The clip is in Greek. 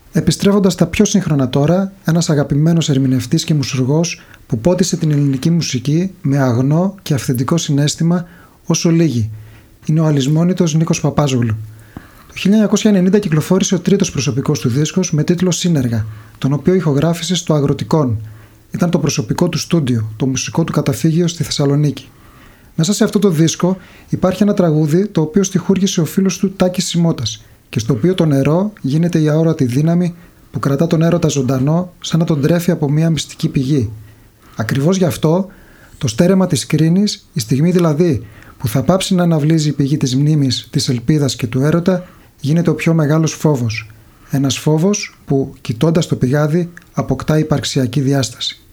Επιστρέφοντας στα πιο σύγχρονα τώρα, ένας αγαπημένος ερμηνευτής και μουσουργός που πότισε την ελληνική μουσική με αγνό και αυθεντικό συναίσθημα όσο λίγοι. Είναι ο αλυσμόνητος Νίκος Παπάζογλου. Το 1990 κυκλοφόρησε ο τρίτος προσωπικός του δίσκος με τίτλο Σύνεργα, τον οποίο ηχογράφησε στο Αγροτικόν. Ήταν το προσωπικό του στούντιο, το μουσικό του καταφύγιο στη Θεσσαλονίκη. Μέσα σε αυτό το δίσκο υπάρχει ένα τραγούδι το οποίο στιχούργησε ο φίλος του Τάκης Σιμώτας και στο οποίο το νερό γίνεται η αόρατη δύναμη που κρατά τον έρωτα ζωντανό σαν να τον τρέφει από μια μυστική πηγή. Ακριβώς γι' αυτό το στέρεμα της κρίνης, η στιγμή δηλαδή που θα πάψει να αναβλύζει η πηγή της μνήμης, της ελπίδας και του έρωτα, γίνεται ο πιο μεγάλος φόβος. Ένας φόβος που, κοιτώντας το πηγάδι, αποκτά υπαρξιακή διάσταση.